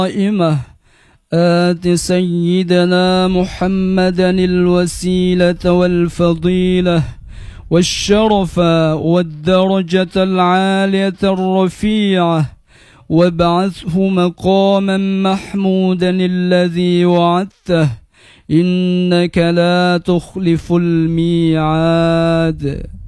قائمة آت سيدنا محمدا الوسيلة والفضيلة والشرف والدرجة العالية الرفيعة وابعثه مقاما محمودا الذي وعدته إنك لا تخلف الميعاد.